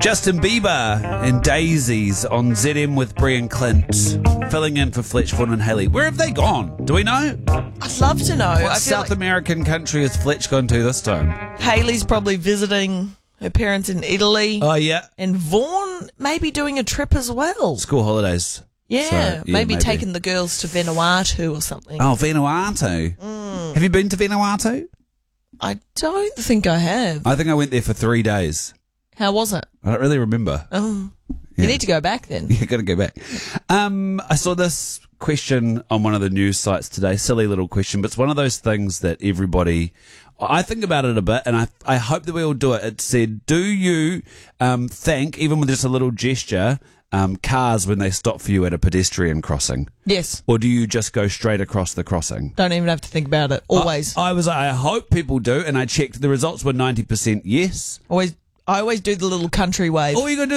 Justin Bieber and Daisies on ZM with Brian Clint, filling in for Fletch, Vaughan and Haley. Where have they gone? Do we know? I'd love to know. What South American country has Fletch gone to this time? Haley's probably visiting her parents in Italy. Oh, yeah. And Vaughan maybe doing a trip as well. School holidays. Yeah, So, maybe taking the girls to Vanuatu or something. Oh, Vanuatu. Have you been to Vanuatu? I don't think I have. I think I went there for 3 days. How was it? I don't really remember. Oh, Yeah. you need to go back then. You got to go back. I saw this question on one of the news sites today. Silly little question, but it's one of those things that everybody. I think about it a bit, and I hope that we all do it. It said, "Do you thank, even with just a little gesture, cars when they stop for you at a pedestrian crossing, Yes. or do you just go straight across the crossing?" Don't even have to think about it. Always. I hope people do, and I checked. The results were 90% yes. I always do the little country wave. All you got to do